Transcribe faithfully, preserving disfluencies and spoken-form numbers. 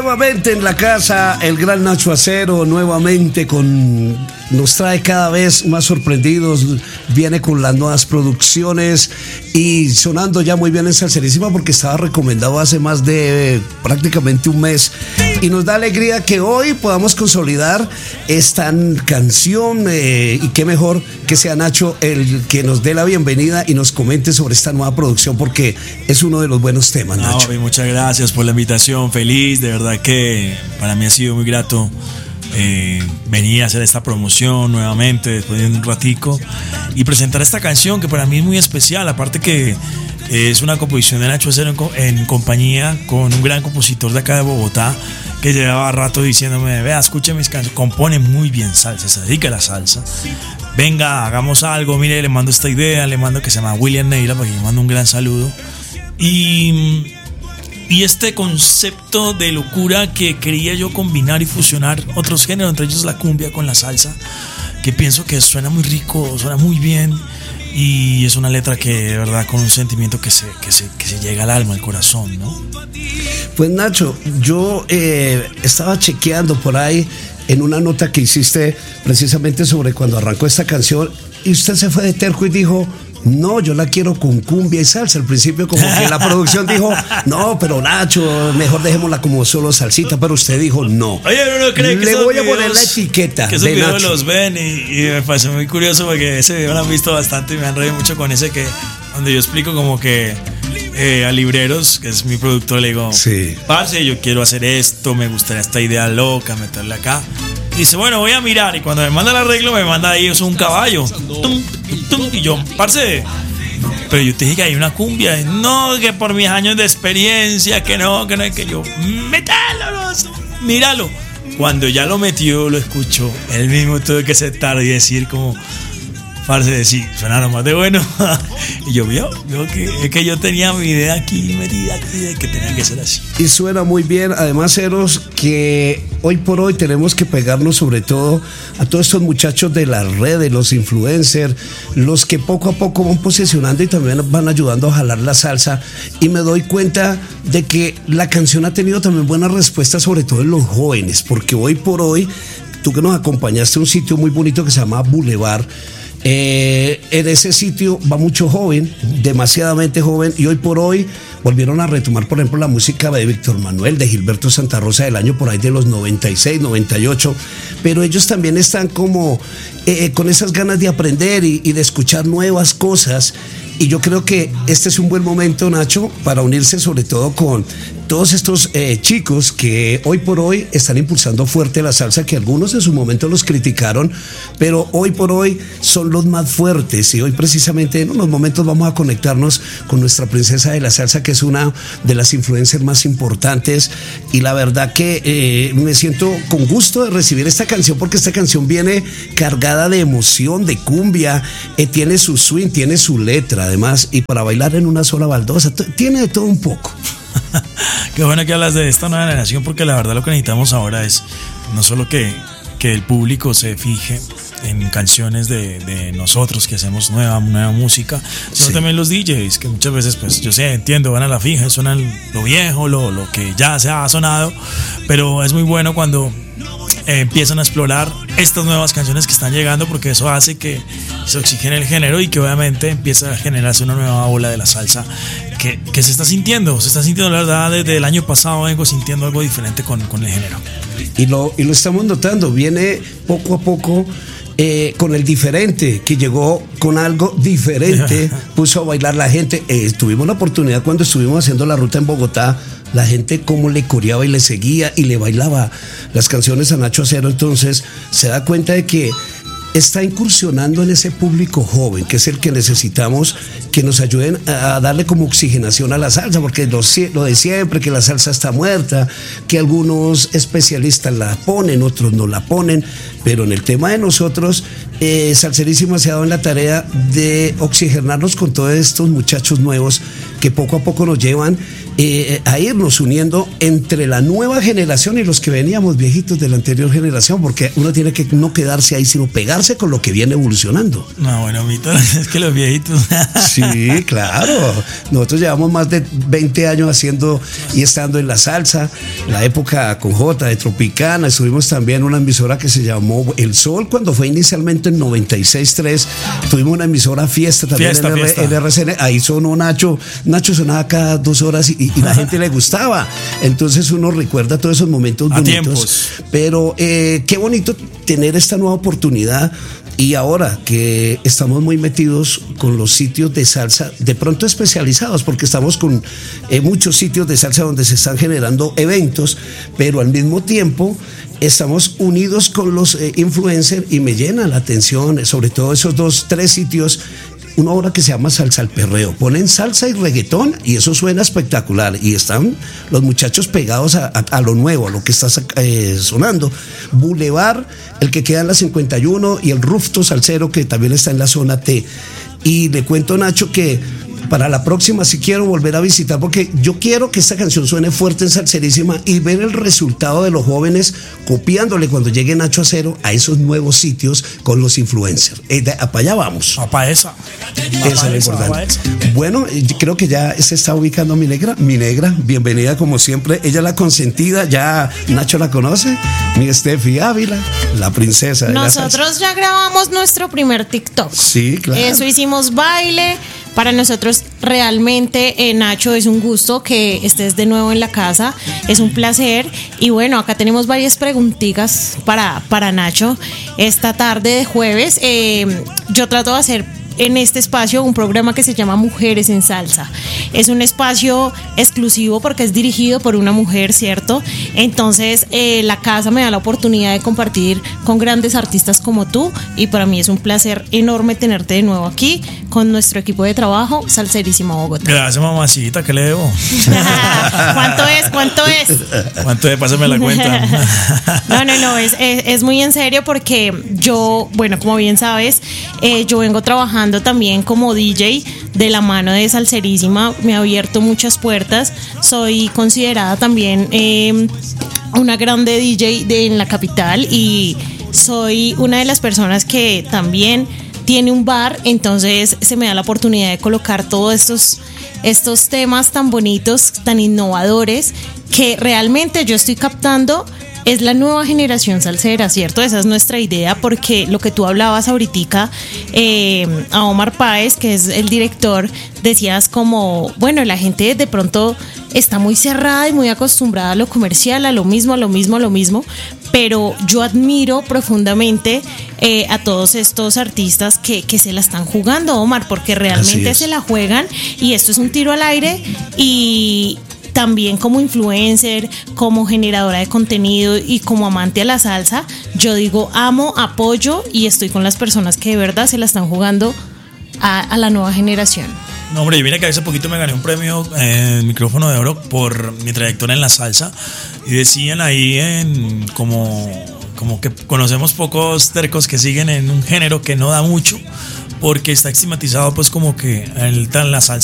Nuevamente en la casa, el gran Nacho Acero, nuevamente con, nos trae cada vez más sorprendidos, viene con las nuevas producciones y sonando ya muy bien en Salserísima porque estaba recomendado hace más de eh, prácticamente un mes y nos da alegría que hoy podamos consolidar esta canción eh, y qué mejor que sea Nacho el que nos dé la bienvenida y nos comente sobre esta nueva producción porque es uno de los buenos temas, Nacho. No, muchas gracias por la invitación, feliz, de verdad que para mí ha sido muy grato eh, venir a hacer esta promoción nuevamente después de un ratico y presentar esta canción que para mí es muy especial, aparte que es una composición de Nacho Acero en, en compañía con un gran compositor de acá de Bogotá que llevaba rato diciéndome, vea, escuche mis canciones, compone muy bien salsa, se dedica a la salsa, venga, hagamos algo, mire, le mando esta idea, le mando que se llama William Neira, porque le mando un gran saludo y... Y este concepto de locura que quería yo combinar y fusionar otros géneros, entre ellos la cumbia con la salsa, que pienso que suena muy rico, suena muy bien y es una letra que de verdad con un sentimiento que se, que se, que se llega al alma, al corazón, ¿no? Pues Nacho, yo eh, estaba chequeando por ahí en una nota que hiciste precisamente sobre cuando arrancó esta canción y usted se fue de terco y dijo... No, yo la quiero con cumbia y salsa. Al principio como que la producción dijo, no, pero Nacho, mejor dejémosla como solo salsita, pero usted dijo no. Oye, uno cree que le voy videos, a poner la etiqueta que esos de videos Nacho. Los ven y, y me parece muy curioso porque ese video lo han visto bastante y me han reído mucho con ese que donde yo explico como que eh, a Libreros, que es mi productor, le digo, sí, parce, yo quiero hacer esto, me gustaría esta idea loca, meterla acá. Y dice, bueno, voy a mirar. Y cuando me manda el arreglo, me manda ahí eso, un caballo. Tum, tum, y yo, parce, pero yo te dije que hay una cumbia. Y no, que por mis años de experiencia, que no, que no, que yo, métalo, míralo. Cuando ya lo metió, lo escuchó, él mismo tuve que sentar y decir como, parce, sí, suena nomás de bueno. Y yo vio, vio que, es que yo tenía mi idea aquí metida aquí de que tenía que ser así. Y suena muy bien, además Eros, que hoy por hoy tenemos que pegarnos sobre todo a todos estos muchachos de las redes, los influencers, los que poco a poco van posicionando y también van ayudando a jalar la salsa. Y me doy cuenta de que la canción ha tenido también buena respuesta, sobre todo en los jóvenes, porque hoy por hoy, tú que nos acompañaste a un sitio muy bonito que se llama Boulevard, Eh, en ese sitio va mucho joven, demasiadamente joven, y hoy por hoy volvieron a retomar, por ejemplo, la música de Víctor Manuel, de Gilberto Santa Rosa del año por ahí de los noventa y seis, noventa y ocho, pero ellos también están como eh, con esas ganas de aprender y, y de escuchar nuevas cosas. Y yo creo que este es un buen momento, Nacho, para unirse sobre todo con todos estos eh, chicos que hoy por hoy están impulsando fuerte la salsa, que algunos en su momento los criticaron, pero hoy por hoy son los más fuertes. Y hoy precisamente en unos momentos vamos a conectarnos con nuestra princesa de la salsa, que es una de las influencers más importantes. Y la verdad que eh, me siento con gusto de recibir esta canción, porque esta canción viene cargada de emoción, de cumbia, eh, tiene su swing, tiene su letra además, y para bailar en una sola baldosa, t- tiene de todo un poco. Qué bueno que hablas de esta nueva generación, porque la verdad lo que necesitamos ahora es no solo que, que el público se fije en canciones de, de nosotros que hacemos nueva, nueva música, sino sí, también los D Js, que muchas veces, pues yo sé, entiendo, van a la fija, suenan lo viejo, lo, lo que ya se ha sonado, pero es muy bueno cuando eh, empiezan a explorar estas nuevas canciones que están llegando, porque eso hace que se oxigene el género y que obviamente empieza a generarse una nueva ola de la salsa que, que se está sintiendo, se está sintiendo, la verdad, desde el año pasado vengo sintiendo algo diferente con, con el género. Y lo, y lo estamos notando, viene poco a poco eh, con el diferente, que llegó con algo diferente, puso a bailar la gente. Eh, tuvimos la oportunidad cuando estuvimos haciendo la ruta en Bogotá, la gente como le coreaba y le seguía y le bailaba las canciones a Nacho Acero. Entonces se da cuenta de que está incursionando en ese público joven, que es el que necesitamos, que nos ayuden a darle como oxigenación a la salsa, porque lo, lo de siempre, que la salsa está muerta, que algunos especialistas la ponen, otros no la ponen, pero en el tema de nosotros, eh, Salserísima se ha dado en la tarea de oxigenarnos con todos estos muchachos nuevos que poco a poco nos llevan eh, a irnos uniendo entre la nueva generación y los que veníamos viejitos de la anterior generación, porque uno tiene que no quedarse ahí, sino pegarse con lo que viene evolucionando. No, bueno, Mito, es que los viejitos. Sí, claro. Nosotros llevamos más de veinte años haciendo y estando en la salsa, la época con J de Tropicana. Estuvimos también en una emisora que se llamó El Sol, cuando fue inicialmente en noventa y seis punto tres. Tuvimos una emisora Fiesta también Fiesta, en, R, fiesta. en R C N. Ahí sonó Nacho. Nacho sonaba cada dos horas y, y la gente le gustaba. Entonces uno recuerda todos esos momentos A bonitos. tiempos. Pero eh, qué bonito tener esta nueva oportunidad. Y ahora que estamos muy metidos con los sitios de salsa, de pronto especializados, porque estamos con eh, muchos sitios de salsa donde se están generando eventos, pero al mismo tiempo estamos unidos con los eh, influencers y me llena la atención, sobre todo esos dos, tres sitios. Una obra que se llama Salsa al Perreo. Ponen salsa y reggaetón y eso suena espectacular. Y están los muchachos pegados a, a, a lo nuevo, a lo que está eh, sonando. Boulevard, el que queda en la cincuenta y uno, y el Rufto Salsero, que también está en la zona T. Y le cuento, Nacho, que para la próxima sí quiero volver a visitar, porque yo quiero que esta canción suene fuerte en Salserísima y ver el resultado de los jóvenes copiándole cuando llegue Nacho Acero a esos nuevos sitios con los influencers. Eh, de, para allá vamos. Papá esa. Eso es lo importante. Bueno, creo que ya se está ubicando mi negra. Mi negra, bienvenida como siempre. Ella es la consentida, ya Nacho la conoce. Mi Steffi Ávila, la princesa de Nosotros la salsa. ya grabamos nuestro primer TikTok. Sí, claro. Eso hicimos baile. Para nosotros realmente, eh, Nacho, es un gusto que estés de nuevo en la casa, es un placer. Y bueno, acá tenemos varias preguntitas para, para Nacho. Esta tarde de jueves, eh, yo trato de hacer en este espacio un programa que se llama Mujeres en Salsa. Es un espacio exclusivo porque es dirigido por una mujer, ¿cierto? Entonces eh, la casa me da la oportunidad de compartir con grandes artistas como tú y para mí es un placer enorme tenerte de nuevo aquí con nuestro equipo de trabajo Salserísima Bogotá. Gracias, mamacita, ¿qué le debo? ¿Cuánto es? ¿Cuánto es? ¿Cuánto es? Pásame la cuenta. No, no, no, es, es, es muy en serio porque yo, bueno, como bien sabes, eh, yo vengo trabajando también como D J de la mano de Salserísima, me ha abierto muchas puertas, soy considerada también eh, una grande D J de, en la capital y soy una de las personas que también tiene un bar, entonces se me da la oportunidad de colocar todos estos, estos temas tan bonitos, tan innovadores, que realmente yo estoy captando. Es la nueva generación salsera, ¿cierto? Esa es nuestra idea, porque lo que tú hablabas ahorita eh, a Omar Páez, que es el director, decías como, bueno, la gente de pronto está muy cerrada y muy acostumbrada a lo comercial, a lo mismo, a lo mismo, a lo mismo, pero yo admiro profundamente eh, a todos estos artistas que, que se la están jugando, Omar, porque realmente se la juegan y esto es un tiro al aire y... También como influencer, como generadora de contenido y como amante a la salsa, yo digo amo, apoyo y estoy con las personas que de verdad se la están jugando a, a la nueva generación. No, hombre, yo vine que hace poquito me gané un premio en eh, micrófono de oro por mi trayectoria en la salsa y decían ahí en como, como que conocemos pocos tercos que siguen en un género que no da mucho porque está estigmatizado pues como que el, la salsa